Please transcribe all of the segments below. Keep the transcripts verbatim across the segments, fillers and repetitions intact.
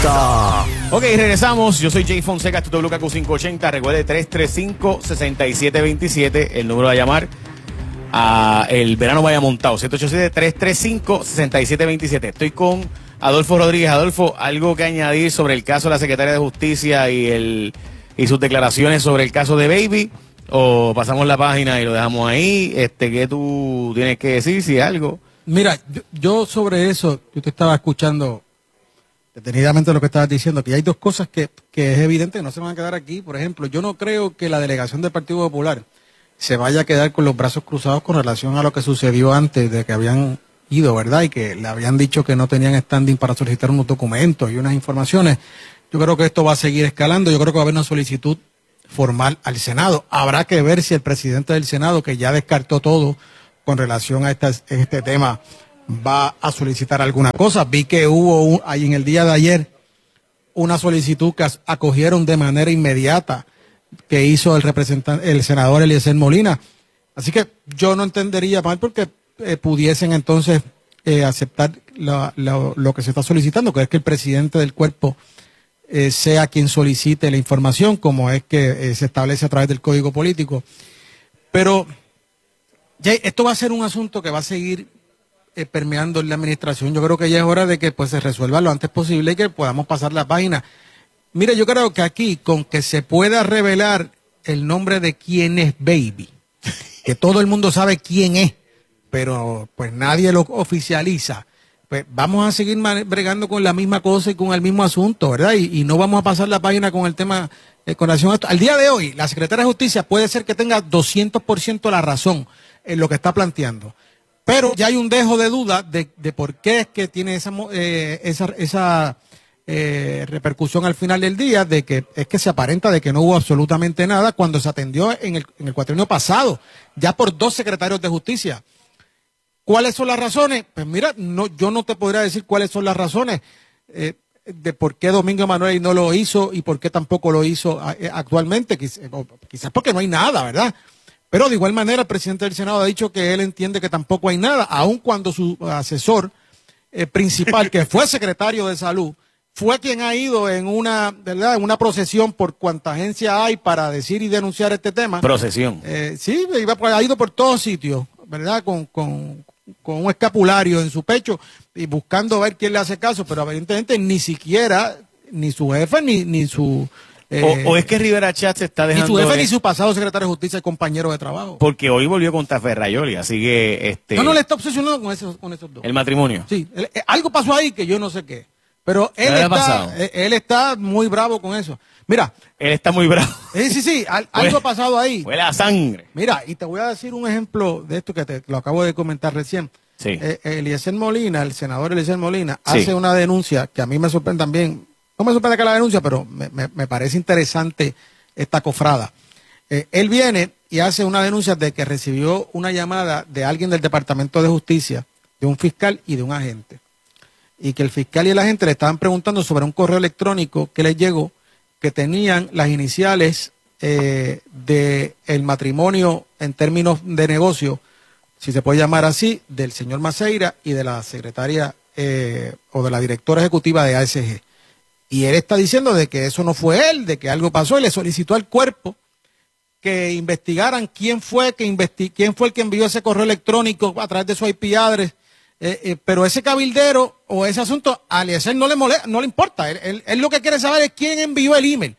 ochenta. Ok, regresamos. Yo soy Jay Fonseca, esto es W K Q quinientos ochenta. Recuerde tres tres cinco, seis siete dos siete, el número a llamar. A el verano vaya montado, siete ocho siete, tres tres cinco, seis siete dos siete. Estoy con Adolfo Rodríguez. Adolfo, ¿algo que añadir sobre el caso de la Secretaria de Justicia y el y sus declaraciones sobre el caso de Baby? ¿O pasamos la página y lo dejamos ahí? Este, ¿qué tú tienes que decir, si algo? Mira, yo, yo sobre eso, yo te estaba escuchando detenidamente lo que estabas diciendo, que hay dos cosas que, que es evidente que no se van a quedar aquí. Por ejemplo, yo no creo que la delegación del Partido Popular se vaya a quedar con los brazos cruzados con relación a lo que sucedió antes de que habían ido, ¿verdad? Y que le habían dicho que no tenían standing para solicitar unos documentos y unas informaciones. Yo creo que esto va a seguir escalando. Yo creo que va a haber una solicitud formal al Senado. Habrá que ver si el presidente del Senado, que ya descartó todo con relación a esta, este tema, va a solicitar alguna cosa. Vi que hubo un, ahí en el día de ayer una solicitud que acogieron de manera inmediata que hizo el representante, el senador Eliezer Molina. Así que yo no entendería mal porque eh, pudiesen entonces eh, aceptar la, la, lo que se está solicitando, que es que el presidente del cuerpo eh, sea quien solicite la información, como es que eh, se establece a través del Código Político. Pero ya, esto va a ser un asunto que va a seguir eh, permeando en la administración. Yo creo que ya es hora de que pues se resuelva lo antes posible y que podamos pasar la página. Mire, yo creo que aquí, con que se pueda revelar el nombre de quién es Baby, que todo el mundo sabe quién es, pero pues nadie lo oficializa, pues vamos a seguir bregando con la misma cosa y con el mismo asunto, ¿verdad? Y, y no vamos a pasar la página con el tema eh, con relación a esto. Al día de hoy, la Secretaria de Justicia puede ser que tenga doscientos por ciento la razón en lo que está planteando, pero ya hay un dejo de duda de, de por qué es que tiene esa... Eh, esa, esa Eh, repercusión al final del día, de que es que se aparenta de que no hubo absolutamente nada cuando se atendió en el, en el cuatrienio pasado, ya por dos secretarios de justicia. ¿Cuáles son las razones? Pues mira, no, yo no te podría decir cuáles son las razones eh, de por qué Domingo Emanuel no lo hizo y por qué tampoco lo hizo eh, actualmente, quizás, quizás porque no hay nada, ¿verdad? Pero de igual manera el presidente del Senado ha dicho que él entiende que tampoco hay nada, aun cuando su asesor eh, principal, que fue secretario de Salud, fue quien ha ido en una, ¿verdad?, en una procesión por cuanta agencia hay para decir y denunciar este tema. Procesión. Eh, sí, ha ido por todos sitios, ¿verdad?, con, con, con un escapulario en su pecho y buscando ver quién le hace caso, pero evidentemente ni siquiera, ni su jefe, ni, ni su... Eh, o, o es que Rivera Chatz está dejando... Ni su jefe, de... ni su pasado secretario de Justicia y compañero de trabajo. Porque hoy volvió contra Ferrayoli, así que... este No, no le está obsesionado con esos, con esos dos. El matrimonio. Sí, él, algo pasó ahí que yo no sé qué. Pero él está, él está muy bravo con eso. Mira. Él está muy bravo. Sí, sí, sí, al, algo ha pasado ahí. Huele a sangre. Mira, y te voy a decir un ejemplo de esto que te lo acabo de comentar recién. Sí. Eh, Eliezer Molina, el senador Eliezer Molina, sí. hace una denuncia que a mí me sorprende también. No me sorprende que la denuncia, pero me, me, me parece interesante esta cofrada. Eh, él viene y hace una denuncia de que recibió una llamada de alguien del Departamento de Justicia, de un fiscal y de un agente. Y que el fiscal y el agente le estaban preguntando sobre un correo electrónico que les llegó, que tenían las iniciales eh, del matrimonio en términos de negocio, si se puede llamar así, del señor Maceira y de la secretaria eh, o de la directora ejecutiva de A S G. Y él está diciendo de que eso no fue él, de que algo pasó, y le solicitó al cuerpo que investigaran quién fue, que investi quién fue el que envió ese correo electrónico a través de su I P address. Eh, eh, pero ese cabildero o ese asunto a Eliezer no le molesta, no le importa. Él, él, él lo que quiere saber es quién envió el email.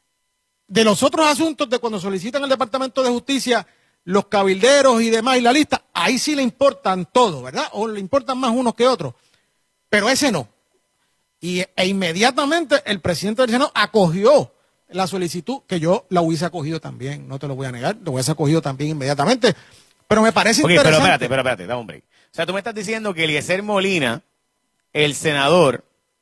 De los otros asuntos de cuando solicitan el Departamento de Justicia los cabilderos y demás y la lista, ahí sí le importan todos, ¿verdad? O le importan más unos que otros. Pero ese no. Y, e inmediatamente el presidente del Senado acogió la solicitud, que yo la hubiese acogido también, no te lo voy a negar, lo hubiese acogido también inmediatamente. Pero me parece okay, interesante. Pero espérate, pero espérate, dame un break. O sea, tú me estás diciendo que Eliezer Molina, el senador,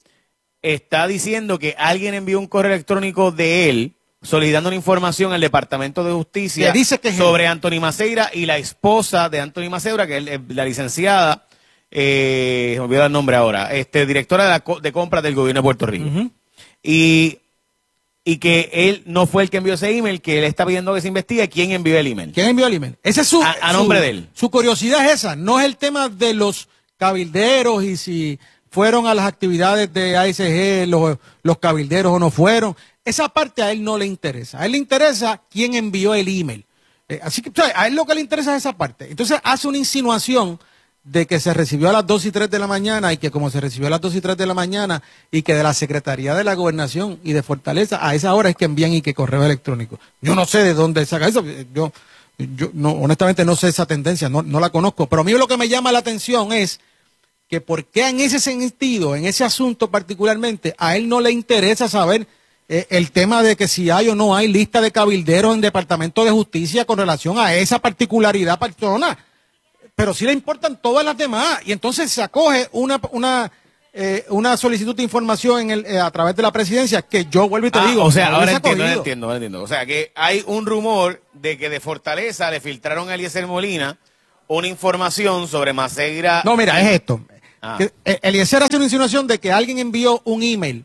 está diciendo que alguien envió un correo electrónico de él solicitando una información al Departamento de Justicia dice que sobre Anthony Maceira y la esposa de Anthony Maceira, que es la licenciada, eh, me olvidó el nombre ahora, este, directora de, la, de compras del gobierno de Puerto Rico. Uh-huh. Y... Y que él no fue el que envió ese email, que él está pidiendo que se investigue quién envió el email. ¿Quién envió el email? Ese es su, a, a nombre su, de él. Su curiosidad es esa, no es el tema de los cabilderos y si fueron a las actividades de A S G, los, los cabilderos o no fueron. Esa parte a él no le interesa. A él le interesa quién envió el email. Eh, así que, o sea, a él lo que le interesa es esa parte. Entonces hace una insinuación de que se recibió a las dos y tres de la mañana y que como se recibió a las dos y tres de la mañana y que de la Secretaría de la Gobernación y de Fortaleza a esa hora es que envían y que correo electrónico. Yo no sé de dónde saca eso. Yo, yo no, honestamente no sé esa tendencia, no, no la conozco. Pero a mí lo que me llama la atención es que por qué en ese sentido, en ese asunto particularmente, a él no le interesa saber eh, el tema de que si hay o no hay lista de cabilderos en Departamento de Justicia con relación a esa particularidad persona. Pero sí le importan todas las demás. Y entonces se acoge una una eh, una solicitud de información en el, eh, a través de la presidencia que yo vuelvo y te ah, digo. o sea, no ahora hubiese entiendo, ahora acogido. entiendo, ahora entiendo. O sea, que hay un rumor de que de Fortaleza le filtraron a Eliezer Molina una información sobre Maceira. No, mira, es esto. Ah. Que, eh, Eliezer hace una insinuación de que alguien envió un email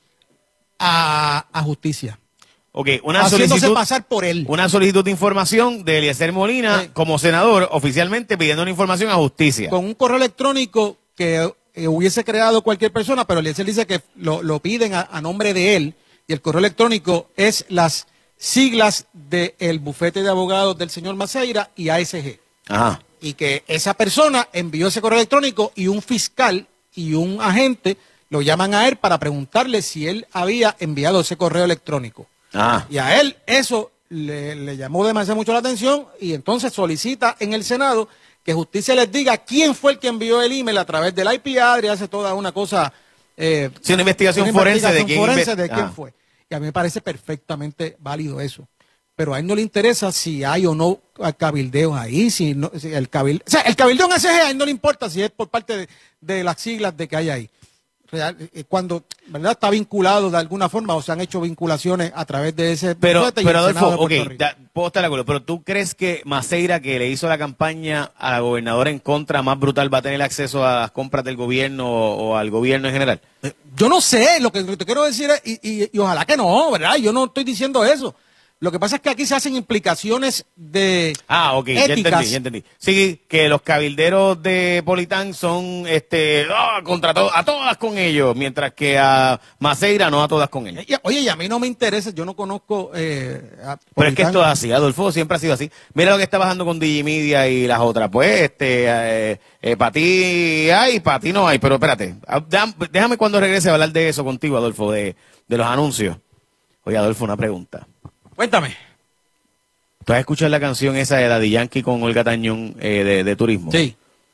a, a justicia. Ok, una haciéndose solicitud, pasar por él. una solicitud de información de Eliezer Molina Eh. como senador oficialmente pidiendo una información a justicia. Con un correo electrónico que eh, hubiese creado cualquier persona, pero Eliezer dice que lo, lo piden a, a nombre de él y el correo electrónico es las siglas del bufete de abogados del señor Maceira y A S G. Ajá. Y que esa persona envió ese correo electrónico y un fiscal y un agente lo llaman a él para preguntarle si él había enviado ese correo electrónico. Ajá. Y a él eso le, le llamó demasiado mucho la atención y entonces solicita en el Senado que justicia les diga quién fue el que envió el email a través del I P address, hace toda una cosa... Eh, Sí, una investigación una forense de investigación quién, forense inve- de quién Ah. fue. Y a mí me parece perfectamente válido eso. Pero a él no le interesa si hay o no cabildeos ahí, si, no, si el cabildeo... O sea, el cabildeo en A S G a él no le importa si es por parte de, de las siglas de que hay ahí. Real, eh, cuando, ¿verdad? Está vinculado de alguna forma o se han hecho vinculaciones a través de ese... Pero, bufete y pero el Senado Adolfo, de ok, Puerto Rico. da- puedo estar de acuerdo, pero ¿tú crees que Maceira, que le hizo la campaña a la gobernadora en contra más brutal, va a tener acceso a las compras del gobierno o, o al gobierno en general? Eh, Yo no sé, lo que te quiero decir es, y, y- y ojalá que no, ¿verdad? Yo no estoy diciendo eso. Lo que pasa es que aquí se hacen implicaciones de Ah, ok, ya éticas. entendí, ya entendí. Sí, que los cabilderos de Politán son, este, ah, contra to- a todas con ellos, mientras que a Maceira no a todas con ellos. Y- Oye, y a mí no me interesa, yo no conozco... Eh, a Pero es que Politán. esto es así, Adolfo, siempre ha sido así. Mira lo que está bajando con Digimedia y las otras. Pues, este, eh, eh, para ti hay, para ti no hay. Pero espérate, ah, déjame, déjame cuando regrese a hablar de eso contigo, Adolfo, de, de los anuncios. Oye, Adolfo, una pregunta. Cuéntame. ¿Tú has escuchado la canción esa de Daddy Yankee con Olga Tañón eh, de, de turismo? Sí.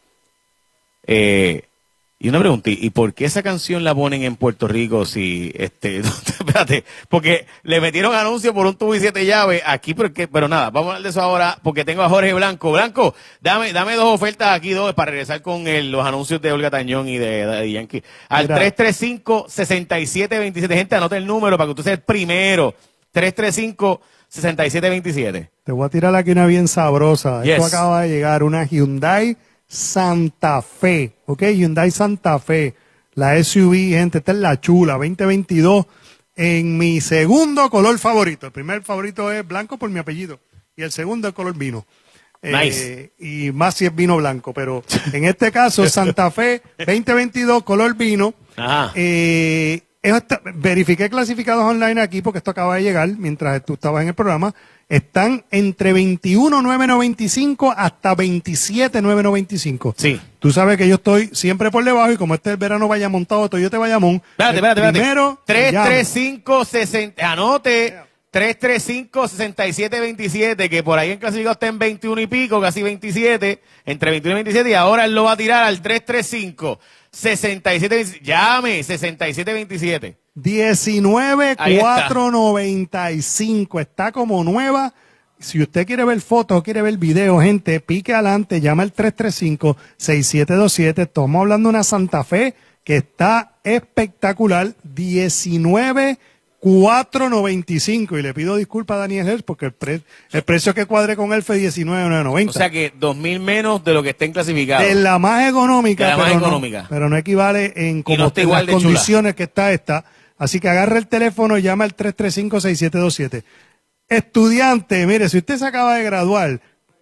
Eh, y una pregunta, ¿y por qué esa canción la ponen en Puerto Rico si, este, espérate, porque le metieron anuncio por un tubo y siete llaves aquí, porque, pero nada, vamos a hablar de eso ahora, porque tengo a Jorge Blanco. Blanco, dame, dame dos ofertas aquí, dos, para regresar con el- los anuncios de Olga Tañón y de Daddy Yankee. Al Mira. tres tres cinco, seis siete dos siete, gente, anota el número para que usted sea el primero. tres tres cinco, seis siete dos siete. Te voy a tirar aquí una bien sabrosa. Yes. Esto acaba de llegar, una Hyundai Santa Fe, ¿ok? Hyundai Santa Fe, la S U V, gente, esta es la chula, veinte veintidós, en mi segundo color favorito. El primer favorito es blanco por mi apellido y el segundo es color vino. Nice. Eh, y más si es vino blanco, pero en este caso Santa Fe veinte veintidós, color vino. Ajá. Eh, esta- verifiqué clasificados online aquí porque esto acaba de llegar mientras tú estabas en el programa. Están entre veintiuno mil novecientos noventa y cinco hasta veintisiete mil novecientos noventa y cinco. Sí. Tú sabes que yo estoy siempre por debajo y como este es el verano vaya montado, Toyota Bayamón. Espérate, el espérate, espérate. Primero, tres llama. tres cinco, sesenta, anote, tres tres cinco, seis siete dos siete, que por ahí en clasificado está en veintiuno y pico, casi veintisiete, entre veintiuno y veintisiete, y ahora él lo va a tirar al tres tres cinco, seis siete dos siete, llame, seis siete dos siete. diecinueve mil cuatrocientos noventa y cinco. Está como nueva. Si usted quiere ver fotos o quiere ver videos, gente, pique adelante, llama al tres tres cinco, seis siete dos siete. Estamos hablando de una Santa Fe que está espectacular. diecinueve mil cuatrocientos noventa y cinco. Y le pido disculpas a Daniel Hertz porque el, pre- el precio que cuadre con él fue diecinueve mil novecientos noventa. O sea que dos mil menos de lo que estén clasificados. De la más económica, De la más pero, no- económica. pero no equivale en como no está en igual las de chula. condiciones que está esta. Así que agarra el teléfono y llama al tres tres cinco, seis siete dos siete. Estudiante, mire, si usted se acaba de graduar,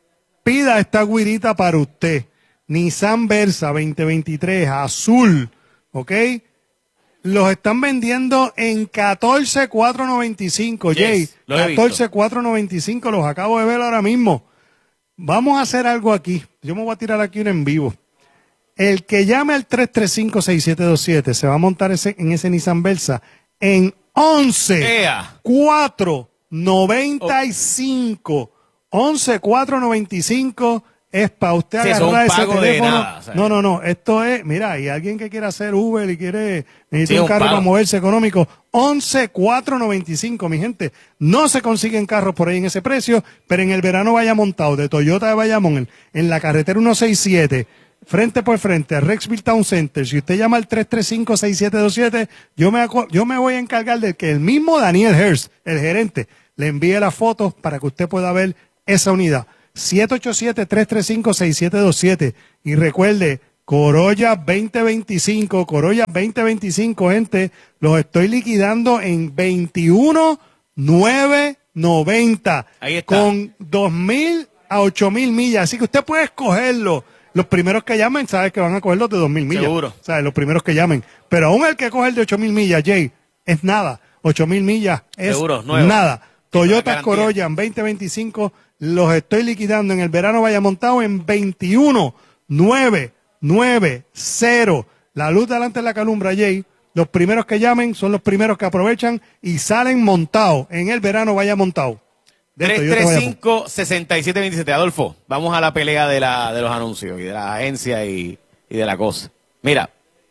pida esta guirita para usted. Nissan Versa veinte veintitrés, azul, ¿ok? Los están vendiendo en catorce mil cuatrocientos noventa y cinco, Yes, Jay. los he visto. catorce mil cuatrocientos noventa y cinco, los acabo de ver ahora mismo. Vamos a hacer algo aquí. Yo me voy a tirar aquí un en vivo. El que llame al tres tres cinco, seis siete dos siete se va a montar ese, en ese Nissan Versa en once Ea. cuatro noventa y cinco. once cuatro noventa y cinco es para usted Sí, eso es un agarrar ese pago de teléfono. nada, o sea. No, no, no. Esto es, mira, y alguien que quiera hacer Uber y quiere, necesita Sí, un un carro pago. para moverse económico, once cuatro noventa y cinco, mi gente. No se consiguen carros por ahí en ese precio, pero en el verano vaya montado de Toyota de Bayamón en, en la carretera ciento sesenta y siete, frente por frente, a Rexville Town Center. Si usted llama al tres tres cinco, seis siete dos siete, yo me, aco- yo me voy a encargar de que el mismo Daniel Hurst, el gerente, le envíe las fotos para que usted pueda ver esa unidad. siete ocho siete, tres tres cinco, seis siete dos siete. Y recuerde, Corolla veinte veinticinco, Corolla veinte veinticinco, gente, los estoy liquidando en veintiuno mil novecientos noventa. Ahí está. Con dos mil a ocho mil millas. Así que usted puede escogerlo. Los primeros que llamen, sabes que van a coger los de dos mil millas. Seguro. O sea, los primeros que llamen. Pero aún el que coge el de ocho mil millas, Jay, es nada. ocho mil millas es Seguro, nuevo. nada. Tiene Toyota garantía. Corolla en veinte veinticinco los estoy liquidando en el verano vaya montado en veintiuno mil novecientos noventa. La luz delante de la calumbra, Jay. Los primeros que llamen son los primeros que aprovechan y salen montados en el verano vaya montado. De tres Toyota tres Bayamón. cinco, seis siete dos siete. Adolfo, vamos a la pelea de, la, de los anuncios y de la agencia y, y de la cosa. Mira,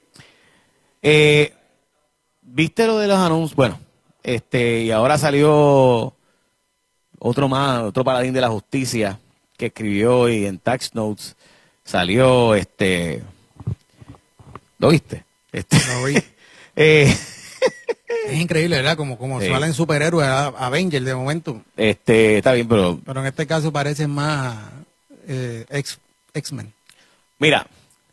eh, ¿viste lo de los anuncios? Bueno, este, y ahora salió otro más, otro paladín de la justicia que escribió y en Tax Notes salió, este, ¿lo viste? Este, Lo vi. eh, Es increíble, ¿verdad? Como, como Sí. salen superhéroes a Avengers de momento. este, está bien, pero Pero en este caso parecen más eh, ex, X-Men. mira,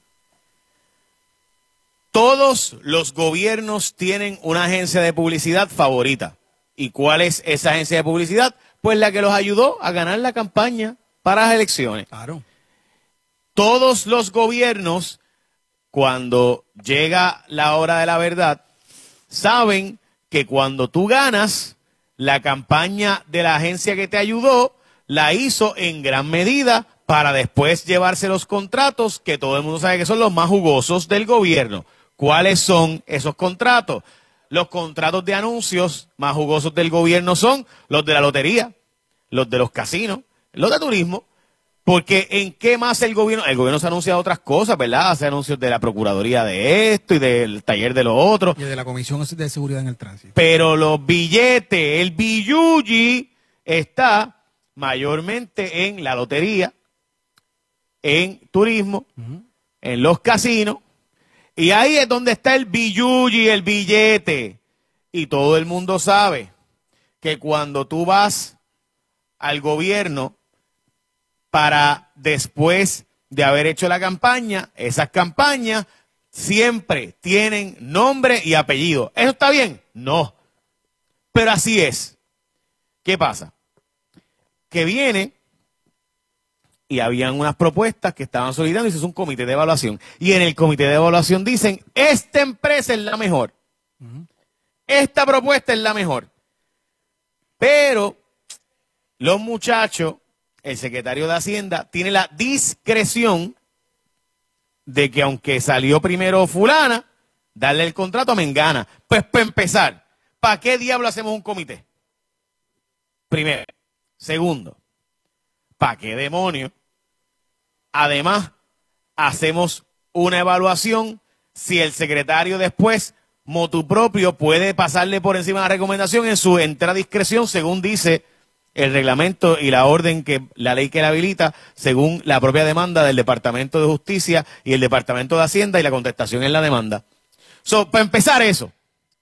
todos los gobiernos tienen una agencia de publicidad favorita. ¿Y cuál es esa agencia de publicidad? Pues la que los ayudó a ganar la campaña para las elecciones. Claro. Todos los gobiernos, cuando llega la hora de la verdad, saben que cuando tú ganas, la campaña de la agencia que te ayudó la hizo en gran medida para después llevarse los contratos que todo el mundo sabe que son los más jugosos del gobierno. ¿Cuáles son esos contratos? Los contratos de anuncios más jugosos del gobierno son los de la lotería, los de los casinos, los de turismo. Porque ¿en qué más el gobierno? El gobierno se anuncia otras cosas, ¿verdad? Hace anuncios de la Procuraduría de esto y del taller de lo otro. Y de la Comisión de Seguridad en el Tránsito. Pero los billetes, el billuyi, está mayormente en la lotería, en turismo, en los casinos. Y ahí es donde está el billuyi, el billete. Y todo el mundo sabe que cuando tú vas al gobierno para después de haber hecho la campaña, esas campañas siempre tienen nombre y apellido. ¿Eso está bien? No. Pero así es. ¿Qué pasa? Que viene y habían unas propuestas que estaban solicitando y se hizo un comité de evaluación. Y en el comité de evaluación dicen, esta empresa es la mejor. Esta propuesta es la mejor. Pero los muchachos, el secretario de Hacienda, tiene la discreción de que aunque salió primero fulana, darle el contrato a Mengana. Pues para empezar, ¿para qué diablo hacemos un comité? Primero. Segundo, ¿para qué demonios? Además, hacemos una evaluación si el secretario después, motu propio, puede pasarle por encima de la recomendación en su entera discreción, según dice el reglamento y la orden que la ley que la habilita, según la propia demanda del Departamento de Justicia y el Departamento de Hacienda y la contestación en la demanda. So, para empezar eso.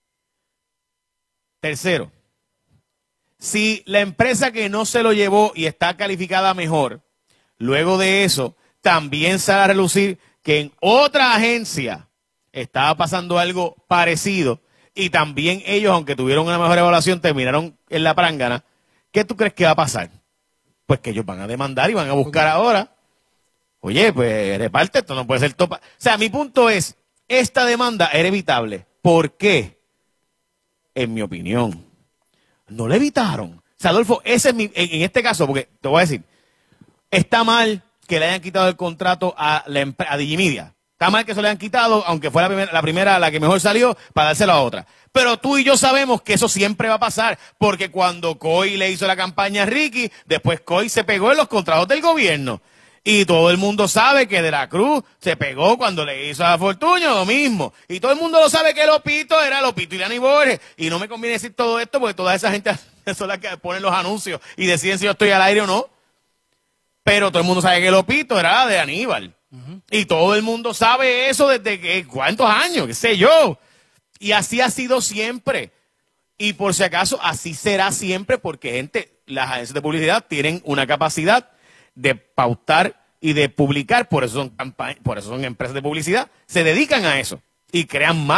Tercero, si la empresa que no se lo llevó y está calificada mejor, luego de eso, también sale a relucir que en otra agencia estaba pasando algo parecido y también ellos, aunque tuvieron una mejor evaluación, terminaron en la prángana. ¿Qué tú crees que va a pasar? Pues que ellos van a demandar y van a buscar ahora. Oye, pues reparte esto, no puede ser topa. O sea, mi punto es, esta demanda era evitable. ¿Por qué? En mi opinión, no la evitaron. O sea, Adolfo, ese es mi, en, en este caso, porque te voy a decir, está mal que le hayan quitado el contrato a, la, a Digimedia. Está mal que se le hayan quitado, aunque fue la primera, la primera, la que mejor salió, para dárselo a otra. Pero tú y yo sabemos que eso siempre va a pasar, porque cuando Coy le hizo la campaña a Ricky, después Coy se pegó en los contratos del gobierno. Y todo el mundo sabe que De la Cruz se pegó cuando le hizo a Fortuño lo mismo. Y todo el mundo lo sabe que Lopito era Lopito y Dani Borges. Y no me conviene decir todo esto porque toda esa gente son las que ponen los anuncios y deciden si yo estoy al aire o no. Pero todo el mundo sabe que Lopito era de Aníbal. Uh-huh. Y todo el mundo sabe eso desde que, ¿cuántos años? ¿Qué sé yo? Y así ha sido siempre. Y por si acaso, así será siempre porque, gente, las agencias de publicidad tienen una capacidad de pautar y de publicar, por eso son campañas, por eso son empresas de publicidad, se dedican a eso y crean más